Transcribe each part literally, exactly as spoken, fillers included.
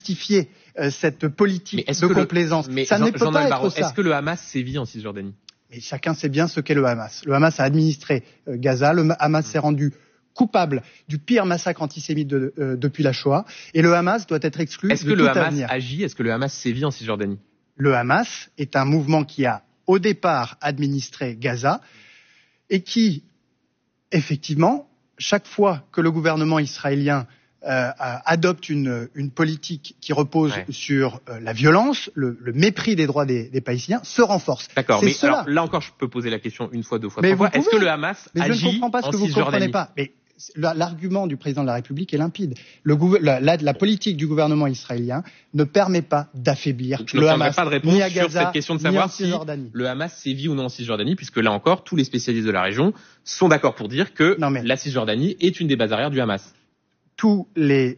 justifier euh, cette politique de complaisance. Le, mais ça Jean, ne peut Jean pas Barreau, être ça. Est-ce que le Hamas sévit en Cisjordanie? Mais chacun sait bien ce qu'est le Hamas. Le Hamas a administré euh, Gaza. Le Hamas s'est rendu coupable du pire massacre antisémite de, euh, depuis la Shoah. Et le Hamas doit être exclu Est-ce de que tout le Hamas avenir. agit? Est-ce que le Hamas sévit en Cisjordanie? Le Hamas est un mouvement qui a au départ administré Gaza et qui, effectivement, chaque fois que le gouvernement israélien euh, adopte une, une politique qui repose ouais. sur euh, la violence, le, le mépris des droits des, des Palestiniens, se renforce. D'accord, mais cela. alors, là encore, je peux poser la question une fois, deux fois, mais trois fois. Est-ce que le Hamas mais agit je ne comprends pas ce en que vous ne comprenez pas. Mais l'argument du président de la République est limpide. Le, la, la, la politique du gouvernement israélien ne permet pas d'affaiblir le Hamas. Pas de réponse ni à Gaza, sur cette question de savoir si le Hamas sévit ou non en Cisjordanie, puisque là encore, tous les spécialistes de la région sont d'accord pour dire que non, la Cisjordanie est une des bases arrières du Hamas. Tous les,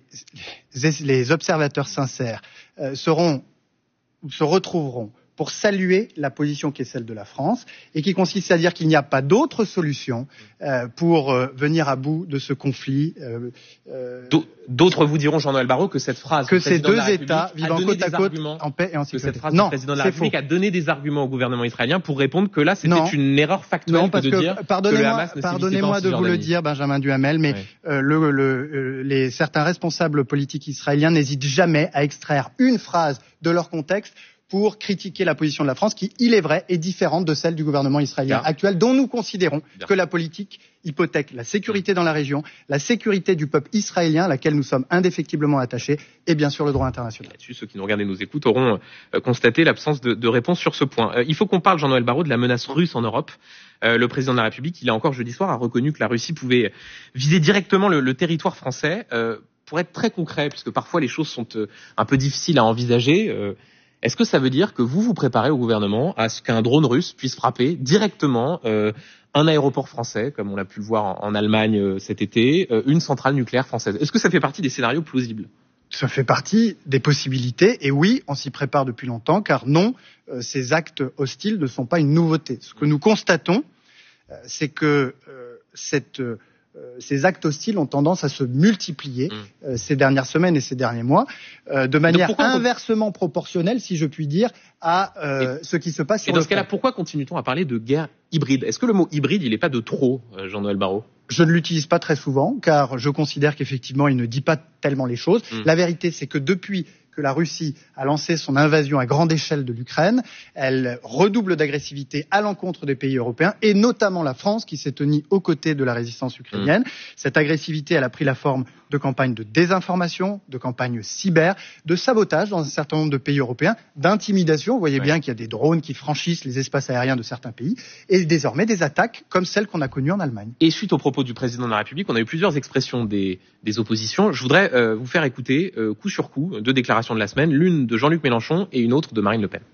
les observateurs sincères euh, seront ou se retrouveront pour saluer la position qui est celle de la France et qui consiste à dire qu'il n'y a pas d'autre solution euh, pour euh, venir à bout de ce conflit. Euh, euh, D'autres vous diront, Jean-Noël Barrot, que cette phrase que ces deux États vivant côte à côte en paix et en sécurité. Que cette phrase non, du président de la République faux. a donné des arguments au gouvernement israélien pour répondre que là, c'était une erreur factuelle non, parce que de que, dire pardonnez-moi, que le Hamas ne pardonnez-moi de vous le dire, Benjamin Duhamel, mais ouais. euh, le, le, euh, les, certains responsables politiques israéliens n'hésitent jamais à extraire une phrase de leur contexte pour critiquer la position de la France qui, il est vrai, est différente de celle du gouvernement israélien Bien. actuel, dont nous considérons Bien. que la politique hypothèque la sécurité dans la région, la sécurité du peuple israélien, à laquelle nous sommes indéfectiblement attachés, et bien sûr le droit international. Là-dessus, ceux qui nous regardent et nous écoutent auront euh, constaté l'absence de, de réponse sur ce point. Euh, il faut qu'on parle, Jean-Noël Barrot, de la menace russe en Europe. Euh, le président de la République, il a encore jeudi soir, a reconnu que la Russie pouvait viser directement le, le territoire français. Euh, pour être très concret, puisque parfois les choses sont euh, un peu difficiles à envisager, euh, est-ce que ça veut dire que vous vous préparez au gouvernement à ce qu'un drone russe puisse frapper directement euh, un aéroport français, comme on l'a pu le voir en, en Allemagne euh, cet été, euh, une centrale nucléaire française? Est-ce que ça fait partie des scénarios plausibles? Ça fait partie des possibilités, et oui, on s'y prépare depuis longtemps, car non, euh, ces actes hostiles ne sont pas une nouveauté. Ce que nous constatons, euh, c'est que euh, cette... Euh, Euh, ces actes hostiles ont tendance à se multiplier mmh. euh, ces dernières semaines et ces derniers mois, euh, de manière inversement on... proportionnelle, si je puis dire, à euh, et, ce qui se passe sur le Et dans ce cas-là, pourquoi continue-t-on à parler de guerre hybride? Est-ce que le mot hybride, il n'est pas de trop, euh, Jean-Noël Barrot? Je ne l'utilise pas très souvent, car je considère qu'effectivement, il ne dit pas tellement les choses. Mmh. La vérité, c'est que depuis que la Russie a lancé son invasion à grande échelle de l'Ukraine, elle redouble d'agressivité à l'encontre des pays européens, et notamment la France, qui s'est tenue aux côtés de la résistance ukrainienne. Mmh. Cette agressivité, elle a pris la forme de campagnes de désinformation, de campagnes cyber, de sabotage dans un certain nombre de pays européens, d'intimidation. Vous voyez ouais. bien qu'il y a des drones qui franchissent les espaces aériens de certains pays, et désormais des attaques comme celles qu'on a connues en Allemagne. Et suite aux propos du président de la République, on a eu plusieurs expressions des, des oppositions. Je voudrais euh, vous faire écouter, euh, coup sur coup, deux déclarations de la semaine, l'une de Jean-Luc Mélenchon et une autre de Marine Le Pen.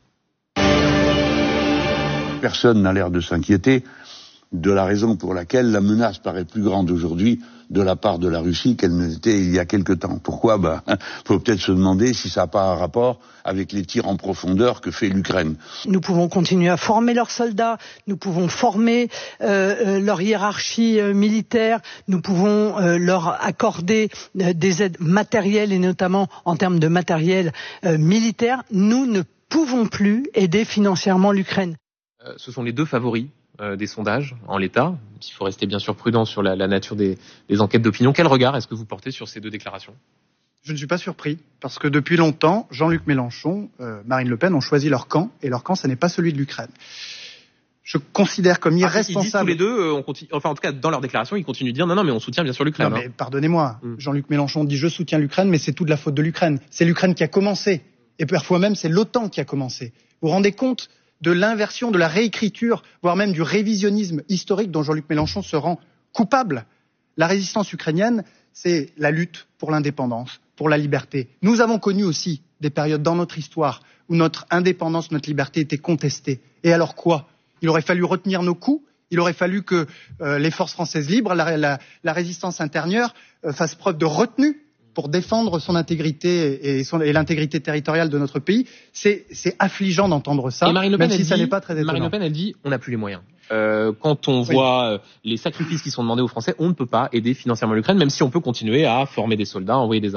Personne n'a l'air de s'inquiéter de la raison pour laquelle la menace paraît plus grande aujourd'hui de la part de la Russie qu'elle ne l'était il y a quelque temps. Pourquoi? Ben, faut peut-être se demander si ça n'a pas un rapport avec les tirs en profondeur que fait l'Ukraine. Nous pouvons continuer à former leurs soldats, nous pouvons former euh, leur hiérarchie euh, militaire, nous pouvons euh, leur accorder euh, des aides matérielles et notamment en termes de matériel euh, militaire. Nous ne pouvons plus aider financièrement l'Ukraine. Euh, ce sont les deux favoris Euh, des sondages en l'état. Il faut rester bien sûr prudent sur la, la nature des, des enquêtes d'opinion. Quel regard est-ce que vous portez sur ces deux déclarations? Je ne suis pas surpris, parce que depuis longtemps, Jean-Luc Mélenchon, euh, Marine Le Pen ont choisi leur camp, et leur camp, ce n'est pas celui de l'Ukraine. Je considère comme irresponsable... Ah, ils disent tous les deux, euh, on continue, enfin en tout cas dans leur déclaration, ils continuent de dire non, non, mais on soutient bien sûr l'Ukraine. Non, mais hein. pardonnez-moi, mm. Jean-Luc Mélenchon dit je soutiens l'Ukraine, mais c'est toute la faute de l'Ukraine. C'est l'Ukraine qui a commencé, et parfois même c'est l'OTAN qui a commencé. Vous vous rendez compte de l'inversion, de la réécriture, voire même du révisionnisme historique dont Jean-Luc Mélenchon se rend coupable? La résistance ukrainienne, c'est la lutte pour l'indépendance, pour la liberté. Nous avons connu aussi des périodes dans notre histoire où notre indépendance, notre liberté étaient contestées. Et alors quoi? Il aurait fallu retenir nos coups, il aurait fallu que euh, les forces françaises libres, la, la, la résistance intérieure, euh, fassent preuve de retenue pour défendre son intégrité et, son, et l'intégrité territoriale de notre pays. C'est, c'est affligeant d'entendre ça, Marine Le Pen, même si dit, ça n'est pas très étonnant. Marine Le Pen, elle dit on n'a plus les moyens. Euh, quand on oui. voit euh, les sacrifices qui sont demandés aux Français, on ne peut pas aider financièrement l'Ukraine, même si on peut continuer à former des soldats, à envoyer des armes.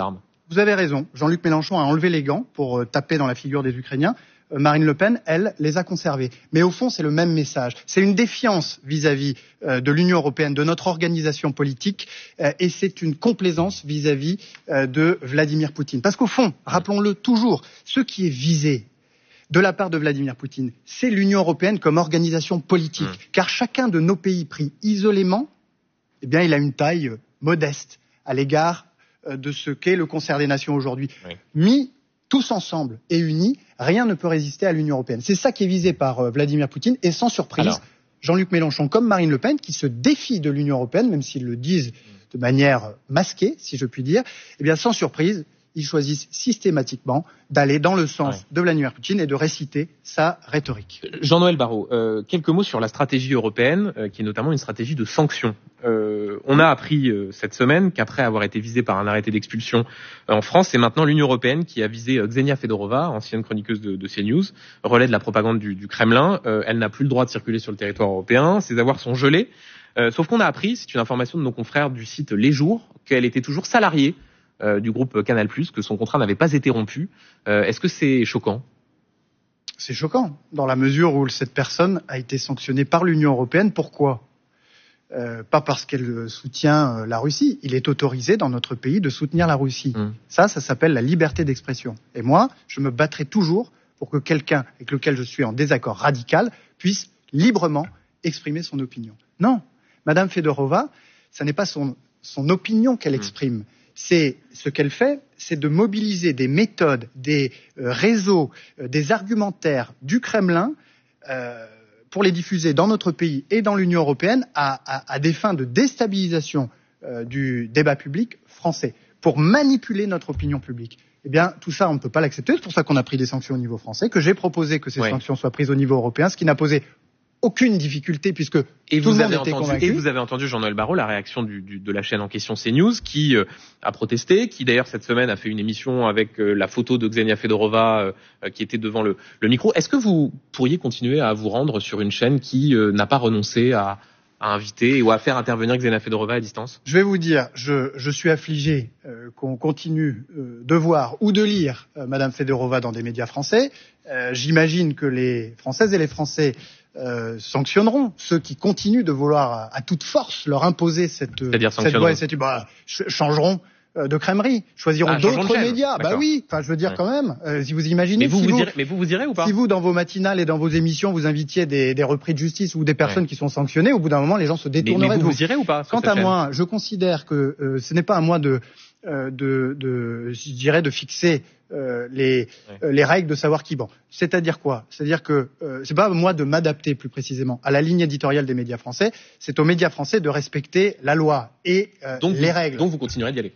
vous avez raison. Jean-Luc Mélenchon a enlevé les gants pour euh, taper dans la figure des Ukrainiens. Euh, Marine Le Pen, elle, les a conservés. Mais au fond, c'est le même message. C'est une défiance vis-à-vis euh, de l'Union européenne, de notre organisation politique, euh, et c'est une complaisance vis-à-vis euh, de Vladimir Poutine. Parce qu'au fond, rappelons-le toujours, ce qui est visé de la part de Vladimir Poutine, c'est l'Union européenne comme organisation politique. Mmh. Car chacun de nos pays pris isolément, eh bien, il a une taille euh, modeste à l'égard euh, de ce qu'est le concert des nations aujourd'hui. Oui. Mis tous ensemble et unis, rien ne peut résister à l'Union européenne. C'est ça qui est visé par euh, Vladimir Poutine, et sans surprise, Alors. Jean-Luc Mélenchon comme Marine Le Pen, qui se défient de l'Union européenne, même s'ils le disent de manière masquée, si je puis dire, eh bien, sans surprise, ils choisissent systématiquement d'aller dans le sens ouais. de Vladimir Poutine et de réciter sa rhétorique. Jean-Noël Barrot, euh, quelques mots sur la stratégie européenne, euh, qui est notamment une stratégie de sanctions. Euh, on a appris euh, cette semaine qu'après avoir été visé par un arrêté d'expulsion euh, en France, c'est maintenant l'Union européenne qui a visé euh, Ksenia Fedorova, ancienne chroniqueuse de, de CNews, relais de la propagande du, du Kremlin. Euh, elle n'a plus le droit de circuler sur le territoire européen, ses avoirs sont gelés. Euh, sauf qu'on a appris, c'est une information de nos confrères du site Les Jours, qu'elle était toujours salariée Euh, du groupe Canal+, que son contrat n'avait pas été rompu. Euh, est-ce que c'est choquant ? C'est choquant, dans la mesure où cette personne a été sanctionnée par l'Union européenne. Pourquoi ? euh, Pas parce qu'elle soutient euh, la Russie. Il est autorisé dans notre pays de soutenir la Russie. Mmh. Ça, ça s'appelle la liberté d'expression. Et moi, je me battrai toujours pour que quelqu'un avec lequel je suis en désaccord radical puisse librement exprimer son opinion. Non, Madame Fedorova, ça n'est pas son, son opinion qu'elle exprime. Mmh. C'est ce qu'elle fait, c'est de mobiliser des méthodes, des euh, réseaux, euh, des argumentaires du Kremlin euh, pour les diffuser dans notre pays et dans l'Union européenne à, à, à des fins de déstabilisation euh, du débat public français, pour manipuler notre opinion publique. Eh bien, tout ça, on ne peut pas l'accepter. C'est pour ça qu'on a pris des sanctions au niveau français, que j'ai proposé que ces ouais. sanctions soient prises au niveau européen, ce qui n'a posé aucune difficulté puisque et tout vous le monde avez était entendu, convaincu. Et vous avez entendu Jean-Noël Barrot, la réaction du, du, de la chaîne en question CNews, qui euh, a protesté, qui d'ailleurs cette semaine a fait une émission avec euh, la photo de Ksenia Fedorova euh, qui était devant le, le micro. Est-ce que vous pourriez continuer à vous rendre sur une chaîne qui euh, n'a pas renoncé à, à inviter ou à faire intervenir Ksenia Fedorova à distance ? Je vais vous dire, je, je suis affligé euh, qu'on continue euh, de voir ou de lire euh, Madame Fedorova dans des médias français. Euh, j'imagine que les Françaises et les Français Euh, sanctionneront ceux qui continuent de vouloir à, à toute force leur imposer cette, cette voie et cette bah, changeront euh, de crèmerie, choisiront ah, d'autres médias. D'accord. Bah oui, enfin je veux dire ouais. quand même. Euh, si vous imaginez, mais vous, si vous, vous, direz, mais vous vous direz ou pas ? Si vous dans vos matinales et dans vos émissions vous invitiez des, des repris de justice ou des personnes ouais. qui sont sanctionnées, au bout d'un moment les gens se détourneraient. Mais, mais vous, de vous. vous direz ou pas ? Quant à chaîne. moi, je considère que euh, ce n'est pas à moi de, euh, de, de, je dirais, de fixer Euh, les, ouais. euh, les règles de savoir qui. Bon, c'est-à-dire quoi ? C'est-à-dire que euh, c'est pas à moi de m'adapter plus précisément à la ligne éditoriale des médias français. C'est aux médias français de respecter la loi et euh, donc les vous, règles. Donc vous continuerez d'y aller.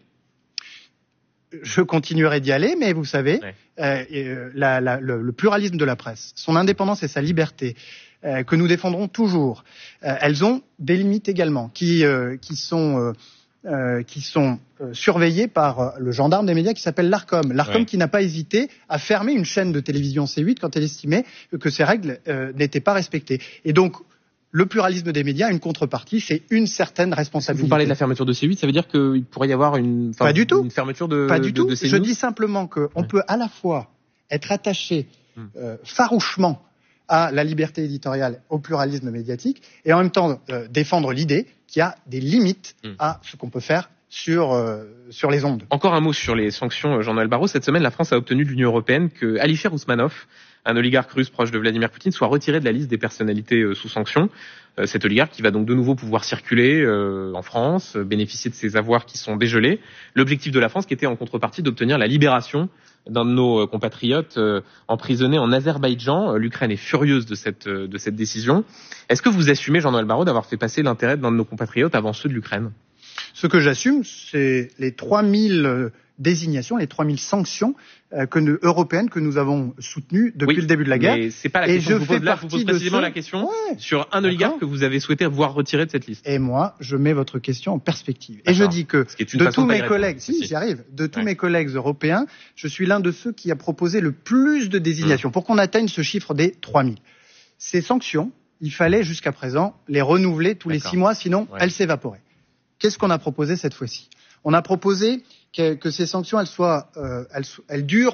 Je continuerai d'y aller, mais vous savez, ouais. euh, euh, la, la, le, le pluralisme de la presse, son indépendance et sa liberté, euh, que nous défendrons toujours, euh, elles ont des limites également, qui, euh, qui sont euh, Euh, qui sont euh, surveillés par euh, le gendarme des médias qui s'appelle l'Arcom. L'Arcom ouais. qui n'a pas hésité à fermer une chaîne de télévision C huit quand elle estimait que ces règles euh, n'étaient pas respectées. Et donc, le pluralisme des médias, une contrepartie, c'est une certaine responsabilité. Vous parlez de la fermeture de C huit, ça veut dire qu'il pourrait y avoir une, pas du tout. une fermeture de Pas du de, tout. De CNews. Je dis simplement qu'on ouais. peut à la fois être attaché euh, farouchement à la liberté éditoriale, au pluralisme médiatique, et en même temps euh, défendre l'idée qu'il y a des limites mmh. à ce qu'on peut faire sur, euh, sur les ondes. Encore un mot sur les sanctions, Jean-Noël Barrot. Cette semaine, la France a obtenu de l'Union européenne que Alisher Ousmanov, un oligarque russe proche de Vladimir Poutine, soit retiré de la liste des personnalités euh, sous sanction. Euh, cet oligarque qui va donc de nouveau pouvoir circuler euh, en France, euh, bénéficier de ses avoirs qui sont dégelés. L'objectif de la France qui était en contrepartie d'obtenir la libération d'un de nos compatriotes euh, emprisonnés en Azerbaïdjan. Euh, L'Ukraine est furieuse de cette, euh, de cette décision. Est-ce que vous assumez, Jean-Noël Barrot, d'avoir fait passer l'intérêt d'un de nos compatriotes avant ceux de l'Ukraine ? Ce que j'assume, c'est les trois mille euh, désignations, les trois mille sanctions euh, que nous, européennes que nous avons soutenues depuis oui, le début de la guerre. Mais c'est pas la et question je que je vous fais pose là, je vous pose précisément ceux... la question ouais, sur un oligarque que vous avez souhaité voir retiré de cette liste. Et moi, je mets votre question en perspective. D'accord. Et je dis que de tous mes collègues, si j'y arrive, de tous ouais. mes collègues européens, je suis l'un de ceux qui a proposé le plus de désignations mmh. pour qu'on atteigne ce chiffre des trois mille. Ces sanctions, il fallait jusqu'à présent les renouveler tous D'accord. les six mois, sinon ouais. elles s'évaporaient. Qu'est-ce qu'on a proposé cette fois-ci ? On a proposé que, que ces sanctions, elles soient, euh, elles, elles durent